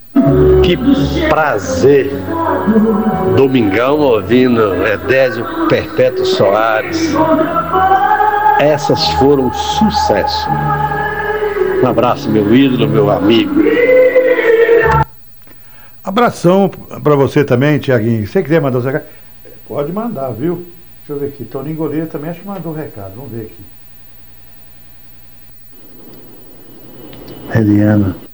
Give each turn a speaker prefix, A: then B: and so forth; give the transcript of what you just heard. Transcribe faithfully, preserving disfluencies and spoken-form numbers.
A: Que prazer! Domingão ouvindo Edésio Perpétuo Soares. Essas foram um sucesso. Um abraço, meu ídolo, meu amigo.
B: Abração para você também, Tiaguinho. Se você quiser mandar o seu recado, pode mandar, viu? Deixa eu ver aqui. Toninho Goleiro também acho que mandou o recado. Vamos ver aqui.
A: Eliana.